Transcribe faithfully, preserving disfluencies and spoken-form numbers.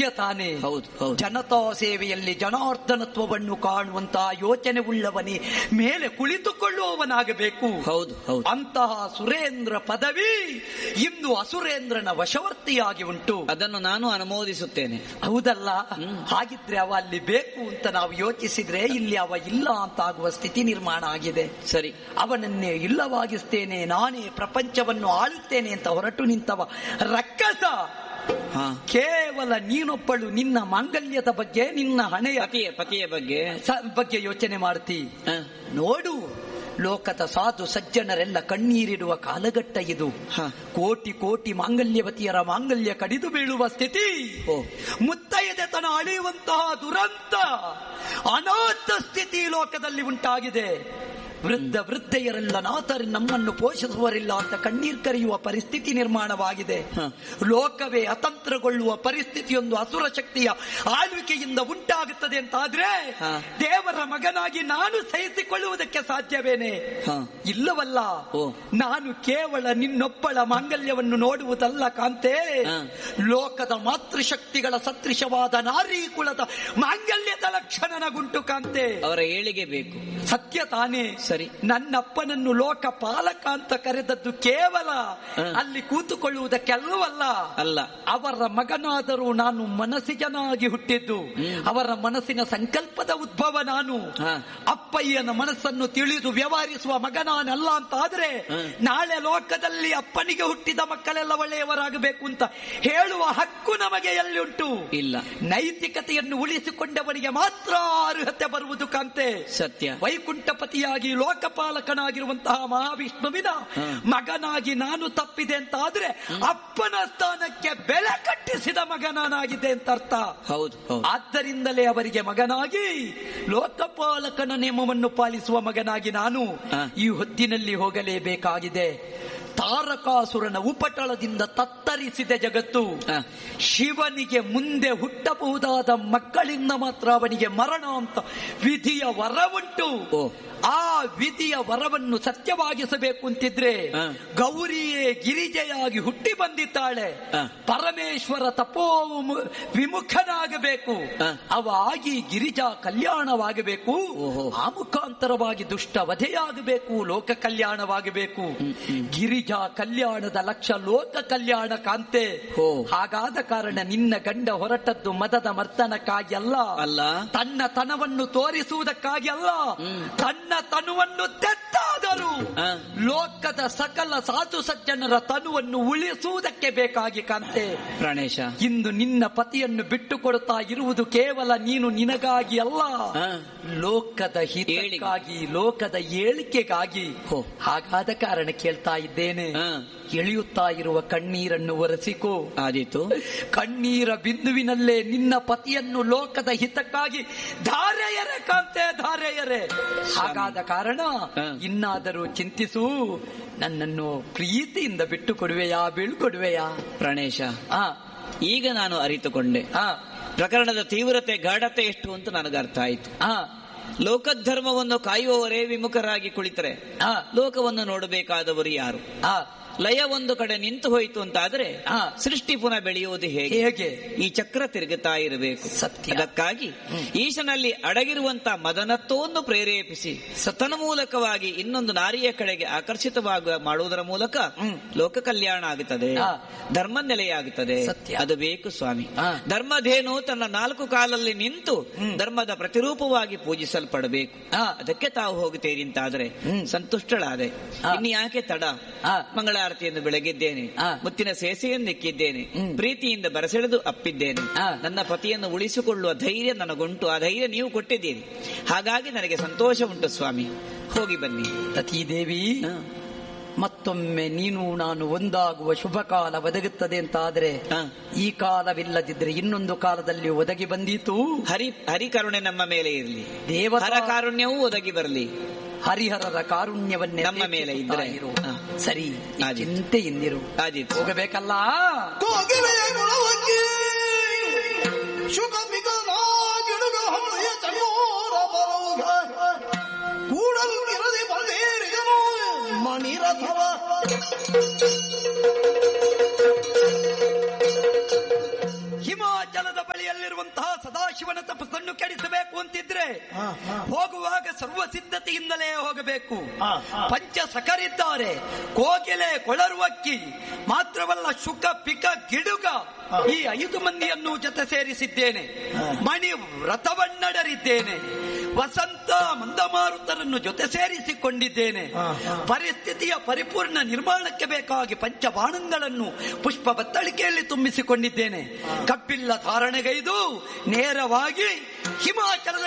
ಸತ್ಯ ತಾನೇ? ಹೌದು ಹೌದು. ಜನತಾ ಸೇವೆಯಲ್ಲಿ ಜನಾರ್ದನತ್ವವನ್ನು ಕಾಣುವಂತಹ ಯೋಚನೆ ಉಳ್ಳವನೇ ಮೇಲೆ ಕುಳಿತುಕೊಳ್ಳುವವನಾಗಬೇಕು. ಹೌದು ಹೌದು. ಅಂತಹ ಸುರೇಂದ್ರ ಪದವಿ ಇಂದು ಅಸುರೇಂದ್ರನ ವಶವರ್ತಿಯಾಗಿ ಉಂಟು. ಅದನ್ನು ನಾನು ಅನುಮೋದಿಸುತ್ತೇನೆ. ಹೌದಲ್ಲ? ಹಾಗಿದ್ರೆ ಅವ ಅಲ್ಲಿ ಬೇಕು ಅಂತ ನಾವು ಯೋಚಿಸಿದ್ರೆ ಇಲ್ಲಿ ಅವ ಇಲ್ಲ ಅಂತ ಆಗುವ ಸ್ಥಿತಿ ನಿರ್ಮಾಣ ಆಗಿದೆ. ಸರಿ, ಅವನನ್ನೇ ಇಲ್ಲವಾಗಿಸ್ತೇನೆ, ನಾನೇ ಪ್ರಪಂಚವನ್ನು ಆಳುತ್ತೇನೆ ಅಂತ ಹೊರಟು ನಿಂತವ ರಕ್ಕಸ ಕೇವಲ ನೀನೊಬ್ಬಳು ನಿನ್ನ ಮಾಂಗಲ್ಯದ ಬಗ್ಗೆ, ನಿನ್ನ ಹಣೆಯ ಪತಿಯ ಪತಿಯ ಬಗ್ಗೆ ಬಗ್ಗೆ ಯೋಚನೆ ಮಾಡ್ತಿ. ನೋಡು, ಲೋಕದ ಸಾಧು ಸಜ್ಜನರೆಲ್ಲ ಕಣ್ಣೀರಿಡುವ ಕಾಲಘಟ್ಟ ಇದು. ಕೋಟಿ ಕೋಟಿ ಮಾಂಗಲ್ಯವತಿಯರ ಮಾಂಗಲ್ಯ ಕಡಿದು ಬೀಳುವ ಸ್ಥಿತಿ, ಮುತ್ತೈದೆತನ ಅಳೆಯುವಂತಹ ದುರಂತ, ಅನಾಥ ಸ್ಥಿತಿ ಲೋಕದಲ್ಲಿ ಉಂಟಾಗಿದೆ. ವೃದ್ಧ ವೃದ್ಧೆಯರೆಲ್ಲ ನಾಥರಿ ನಮ್ಮನ್ನು ಪೋಷಿಸುವರಿಲ್ಲ ಅಂತ ಕಣ್ಣೀರ್ ಕರೆಯುವ ಪರಿಸ್ಥಿತಿ ನಿರ್ಮಾಣವಾಗಿದೆ. ಲೋಕವೇ ಅತಂತ್ರಗೊಳ್ಳುವ ಪರಿಸ್ಥಿತಿಯೊಂದು ಅಸುರ ಶಕ್ತಿಯ ಆಳ್ವಿಕೆಯಿಂದ ಉಂಟಾಗುತ್ತದೆ ಅಂತಾದ್ರೆ ದೇವರ ಮಗನಾಗಿ ನಾನು ಸಹಿಸಿಕೊಳ್ಳುವುದಕ್ಕೆ ಸಾಧ್ಯವೇನೆ? ಇಲ್ಲವಲ್ಲ. ನಾನು ಕೇವಲ ನಿನ್ನೊಬ್ಬಳ ಮಾಂಗಲ್ಯವನ್ನು ನೋಡುವುದಲ್ಲ ಕಾಂತೆ, ಲೋಕದ ಮಾತೃಶಕ್ತಿಗಳ ಸದೃಶವಾದ ನಾರೀ ಕುಲದ ಮಾಂಗಲ್ಯದ ಲಕ್ಷಣ ನನಗುಂಟು ಕಾಂತೆ. ಅವರ ಏಳಿಗೆ ಬೇಕು. ಸತ್ಯ ತಾನೇ? ಸರಿ, ನನ್ನಪ್ಪನನ್ನು ಲೋಕ ಪಾಲಕ ಅಂತ ಕರೆದದ್ದು ಕೇವಲ ಅಲ್ಲಿ ಕೂತುಕೊಳ್ಳುವುದಕ್ಕೆಲ್ಲವಲ್ಲ. ಅಲ್ಲ, ಅವರ ಮಗನಾದರೂ ನಾನು ಮನಸ್ಸಿಗನಾಗಿ ಹುಟ್ಟಿದ್ದು, ಅವರ ಮನಸ್ಸಿನ ಸಂಕಲ್ಪದ ಉದ್ಭವ ನಾನು. ಅಪ್ಪಯ್ಯನ ಮನಸ್ಸನ್ನು ತಿಳಿದು ವ್ಯವಹರಿಸುವ ಮಗನಾನಲ್ಲ ಅಂತ ಆದ್ರೆ ನಾಳೆ ಲೋಕದಲ್ಲಿ ಅಪ್ಪನಿಗೆ ಹುಟ್ಟಿದ ಮಕ್ಕಳೆಲ್ಲ ಒಳ್ಳೆಯವರಾಗಬೇಕು ಅಂತ ಹೇಳುವ ಹಕ್ಕು ನಮಗೆ ಎಲ್ಲಿ ಉಂಟು? ಇಲ್ಲ. ನೈತಿಕತೆಯನ್ನು ಉಳಿಸಿಕೊಂಡವರಿಗೆ ಮಾತ್ರ ಅರ್ಹತೆ ಬರುವುದು ಕಾಂತೆ. ಸತ್ಯ. ವೈಕುಂಠಪತಿಯಾಗಿ ಲೋಕಪಾಲಕನಾಗಿರುವಂತಹ ಮಹಾವಿಷ್ಣುವಿನ ಮಗನಾಗಿ ನಾನು ತಪ್ಪಿದೆ ಅಂತ ಆದ್ರೆ ಅಪ್ಪನ ಸ್ಥಾನಕ್ಕೆ ಬೆಲೆ ಕಟ್ಟಿಸಿದ ಮಗನಾನಾಗಿದೆ ಅಂತ ಅರ್ಥ. ಹೌದು. ಆದ್ದರಿಂದಲೇ ಅವರಿಗೆ ಮಗನಾಗಿ ಲೋಕಪಾಲಕನ ನಿಯಮವನ್ನು ಪಾಲಿಸುವ ಮಗನಾಗಿ ನಾನು ಈ ಹೊತ್ತಿನಲ್ಲಿ ಹೋಗಲೇಬೇಕಾಗಿದೆ. ತಾರಕಾಸುರನ ಉಪಟಳದಿಂದ ತತ್ತರಿಸಿದ ಜಗತ್ತು. ಶಿವನಿಗೆ ಮುಂದೆ ಹುಟ್ಟಬಹುದಾದ ಮಕ್ಕಳಿಂದ ಮಾತ್ರ ಅವನಿಗೆ ಮರಣ ಅಂತ ವಿಧಿಯ ವರವುಂಟು. ಆ ವಿಧಿಯ ವರವನ್ನು ಸತ್ಯವಾಗಿಸಬೇಕು ಅಂತಿದ್ರೆ ಗೌರಿಯೇ ಗಿರಿಜೆಯಾಗಿ ಹುಟ್ಟಿ ಬಂದಿದ್ದಾಳೆ. ಪರಮೇಶ್ವರ ತಪೋ ವಿಮುಖನಾಗಬೇಕು. ಅವ ಆಗಿ ಗಿರಿಜಾ ಕಲ್ಯಾಣವಾಗಬೇಕು. ಆ ಮುಖಾಂತರವಾಗಿ ದುಷ್ಟ ವಧೆಯಾಗಬೇಕು, ಲೋಕ ಕಲ್ಯಾಣವಾಗಬೇಕು. ಗಿರಿಜಾ ಕಲ್ಯಾಣದ ಲಕ್ಷ್ಯ ಲೋಕ ಕಲ್ಯಾಣ ಕಾಂತೆ. ಹಾಗಾದ ಕಾರಣ ನಿನ್ನ ಗಂಡ ಹೊರಟದ್ದು ಮದದ ಮರ್ತನಕ್ಕಾಗಿ ಅಲ್ಲ, ಅಲ್ಲ ತನ್ನ ತನವನ್ನು ತೋರಿಸುವುದಕ್ಕಾಗಿ ಅಲ್ಲ, ತನ್ನ ತನುವನ್ನು ತೆತ್ತಾದರೂ ಲೋಕದ ಸಕಲ ಸಾಧು ಸಜ್ಜನರ ತನುವನ್ನು ಉಳಿಸುವುದಕ್ಕೆ ಬೇಕಾಗಿ ಕಾಂತೆ. ಪ್ರಾಣೇಶ, ಇಂದು ನಿನ್ನ ಪತಿಯನ್ನು ಬಿಟ್ಟು ಕೊಡುತ್ತಾ ಇರುವುದು ಕೇವಲ ನೀನು ನಿನಗಾಗಿ ಅಲ್ಲ, ಲೋಕದ ಹಿತಕ್ಕಾಗಿ, ಲೋಕದ ಏಳಿಗೆಗಾಗಿ. ಹಾಗಾದ ಕಾರಣ ಕೇಳ್ತಾ ಇದ್ದೇನೆ, ಎಳೆಯುತ್ತಾ ಇರುವ ಕಣ್ಣೀರನ್ನು ಒರೆಸಿಕೋ. ಆದೀತು. ಕಣ್ಣೀರ ಬಿಂದುವಿನಲ್ಲೇ ನಿನ್ನ ಪತಿಯನ್ನು ಲೋಕದ ಹಿತಕ್ಕಾಗಿ ಧಾರೆಯರೆ ಕಾಂತೆ, ಧಾರೆಯರೆ. ಹಾಗಾದ ಕಾರಣ ಇನ್ನಾದರೂ ಚಿಂತಿಸು. ನನ್ನನ್ನು ಪ್ರೀತಿಯಿಂದ ಬಿಟ್ಟು ಕೊಡುವೆಯಾ, ಬೀಳ್ಕೊಡುವೆಯಾ? ಪ್ರಾಣೇಶ, ಈಗ ನಾನು ಅರಿತುಕೊಂಡೆ ಪ್ರಕರಣದ ತೀವ್ರತೆ, ಗಾಢತೆ ಎಷ್ಟು ಅಂತ ನನಗೆ ಅರ್ಥ ಆಯಿತು. ಲೋಕಧರ್ಮವನ್ನು ಕಾಯುವವರೇ ವಿಮುಖರಾಗಿ ಕುಳಿತರೆ ಲೋಕವನ್ನು ನೋಡಬೇಕಾದವರು ಯಾರು? ಲಯ ಒಂದು ಕಡೆ ನಿಂತು ಹೋಯಿತು ಅಂತಾದ್ರೆ ಸೃಷ್ಟಿ ಪುನಃ ಬೆಳೆಯುವುದು ಹೇಗೆ? ಹೇಗೆ ಈ ಚಕ್ರ ತಿರುಗುತ್ತಾ ಇರಬೇಕು. ಅದಕ್ಕಾಗಿ ಈಶನಲ್ಲಿ ಅಡಗಿರುವಂತಹ ಮದನತ್ವವನ್ನು ಪ್ರೇರೇಪಿಸಿ ಸತನ ಮೂಲಕವಾಗಿ ಇನ್ನೊಂದು ನಾರಿಯ ಕಡೆಗೆ ಆಕರ್ಷಿತವಾಗ ಮಾಡುವುದರ ಮೂಲಕ ಲೋಕ ಕಲ್ಯಾಣ ಆಗುತ್ತದೆ, ಧರ್ಮ ನೆಲೆಯಾಗುತ್ತದೆ. ಅದು ಬೇಕು ಸ್ವಾಮಿ. ಧರ್ಮಧೇನು ತನ್ನ ನಾಲ್ಕು ಕಾಲಲ್ಲಿ ನಿಂತು ಧರ್ಮದ ಪ್ರತಿರೂಪವಾಗಿ ಪೂಜಿಸಲ್ಪಡಬೇಕು. ಅದಕ್ಕೆ ತಾವು ಹೋಗುತ್ತೇರಿ ಅಂತಾದ್ರೆ ಸಂತುಷ್ಟಳಾದೆ. ಇನ್ನು ಯಾಕೆ ತಡ? ಮಂಗಳ ಆರತಿಯನ್ನು ಬೆಳಗಿದ್ದೇನೆ, ಮುತ್ತಿನ ಸೇಸೆಯನ್ನು ಇಕ್ಕಿದ್ದೇನೆ, ಪ್ರೀತಿಯಿಂದ ಬರಸೆಳೆದು ಅಪ್ಪಿದ್ದೇನೆ. ನನ್ನ ಪತಿಯನ್ನು ಉಳಿಸಿಕೊಳ್ಳುವ ಧೈರ್ಯ ನನಗುಂಟು, ಆ ಧೈರ್ಯ ನೀವು ಕೊಟ್ಟಿದ್ದೀರಿ. ಹಾಗಾಗಿ ನನಗೆ ಸಂತೋಷ ಉಂಟು ಸ್ವಾಮಿ. ಹೋಗಿ ಬನ್ನಿ. ಸತೀದೇವಿ, ಮತ್ತೊಮ್ಮೆ ನೀನು ನಾನು ಒಂದಾಗುವ ಶುಭ ಕಾಲ ಒದಗುತ್ತದೆ ಅಂತ ಆದ್ರೆ ಈ ಕಾಲವಿಲ್ಲದಿದ್ರೆ ಇನ್ನೊಂದು ಕಾಲದಲ್ಲಿ ಒದಗಿ ಬಂದೀತು. ಹರಿ ಹರಿಕರುಣೆ ನಮ್ಮ ಮೇಲೆ ಇರಲಿ, ದೇವರ ಕಾರುಣ್ಯವೂ ಒದಗಿ ಬರಲಿ. ಹರಿಹರರ ಕಾರುಣ್ಯವನ್ನೇ ನಮ್ಮ ಮೇಲೆ ಇದ್ರೆ ಸರಿ, ಚಿಂತೆ ಇಂದಿರು. ಹೋಗಬೇಕಲ್ಲ. ಹಿಮಾಚಲದ ಬಳಿ ಬಳಿಯಲ್ಲಿರುವಂತಹ ಸದಾಶಿವನ ತಪಸ್ಸನ್ನು ಕೆಡಿಸಬೇಕು ಅಂತಿದ್ರೆ ಹೋಗುವಾಗ ಸರ್ವ ಸಿದ್ಧತೆಯಿಂದಲೇ ಹೋಗಬೇಕು. ಪಂಚ ಸಖರಿದ್ದಾರೆ, ಕೋಗಿಲೆ, ಕೊಳರುವಕ್ಕಿ, ಮಾತ್ರವಲ್ಲ ಶುಕ, ಪಿಕ, ಗಿಡುಗ, ಈ ಐದು ಮಂದಿಯನ್ನು ಜೊತೆ ಸೇರಿಸಿದ್ದೇನೆ. ಮಣಿ ವ್ರತವನ್ನಡರಿದ್ದೇನೆ. ವಸಂತ ಮಂದಮಾರುತರನ್ನು ಜೊತೆ ಸೇರಿಸಿಕೊಂಡಿದ್ದೇನೆ. ಪರಿಸ್ಥಿತಿಯ ಪರಿಪೂರ್ಣ ನಿರ್ಮಾಣಕ್ಕೆ ಬೇಕಾಗಿ ಪಂಚಬಾಣಗಳನ್ನು ಪುಷ್ಪ ಬತ್ತಳಿಕೆಯಲ್ಲಿ ತುಂಬಿಸಿಕೊಂಡಿದ್ದೇನೆ. ಕಪ್ಪಿಲ್ಲ ಧಾರಣೆಗೈದು ನೇರವಾಗಿ ಹಿಮಾಚಲದ